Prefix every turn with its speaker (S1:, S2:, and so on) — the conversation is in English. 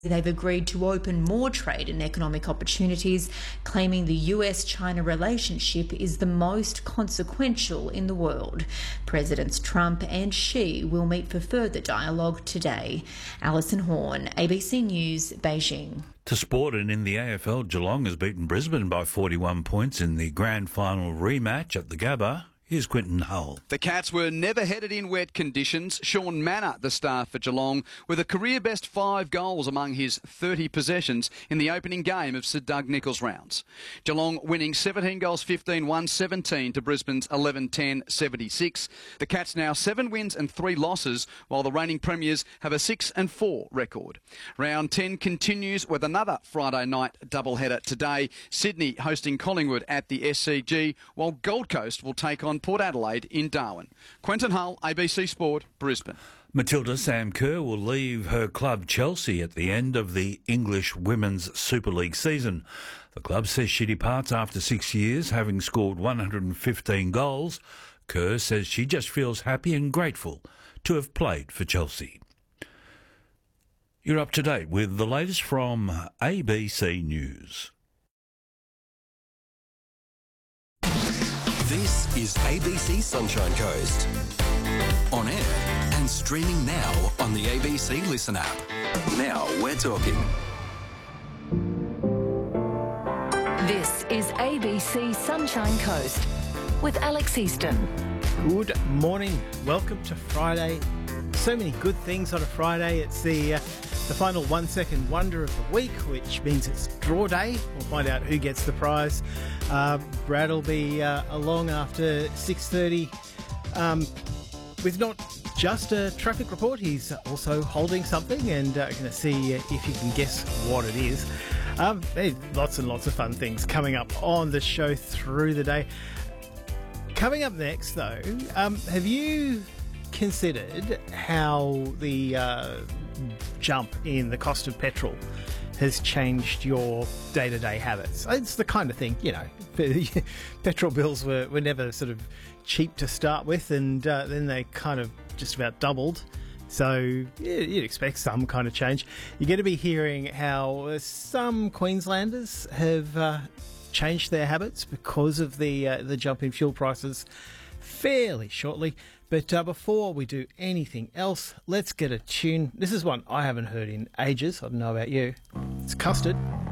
S1: They've agreed to open more trade and economic opportunities, claiming the US-China relationship is the most consequential in the world. Presidents Trump and Xi will meet for further dialogue today. Alison Horn, ABC News, Beijing.
S2: To sport, and in the AFL, Geelong has beaten Brisbane by 41 points in the grand final rematch at the Gabba. Here's Quinton Hull.
S3: The Cats were never headed in wet conditions. Sean Manor, the star for Geelong, with a career-best 5 goals among his 30 possessions in the opening game of Sir Doug Nicholls rounds. Geelong winning 17 goals 15, 117 to Brisbane's 11-10, 76. The Cats now 7 wins and 3 losses, while the reigning premiers have a 6-4 record. Round 10 continues with another Friday night doubleheader today. Sydney hosting Collingwood at the SCG, while Gold Coast will take on Port Adelaide in Darwin. Quentin Hull, ABC Sport, Brisbane.
S2: Matilda Sam Kerr will leave her club Chelsea at the end of the English Women's Super League season. The club says she departs after 6 years, having scored 115 goals. Kerr says she just feels happy and grateful to have played for Chelsea. You're up to date with the latest from ABC News.
S4: This is ABC Sunshine Coast. On air and streaming now on the ABC Listen app. Now we're talking.
S5: This is ABC Sunshine Coast with Alex Easton.
S6: Good morning. Welcome to Friday. So many good things on a Friday. It's the final 1 second wonder of the week, which means it's draw day. We'll find out who gets the prize. Brad will be along after 6:30 with not just a traffic report. He's also holding something, and going to see if you can guess what it is. There's lots and lots of fun things coming up on the show through the day. Coming up next, though, have you considered how the jump in the cost of petrol has changed your day-to-day habits? It's the kind of thing, you know, petrol bills were never sort of cheap to start with, and then they kind of just about doubled. So you'd expect some kind of change. You're going to be hearing how some Queenslanders have changed their habits because of the jump in fuel prices fairly shortly. But before we do anything else, let's get a tune. This is one I haven't heard in ages. I don't know about you. It's Custard.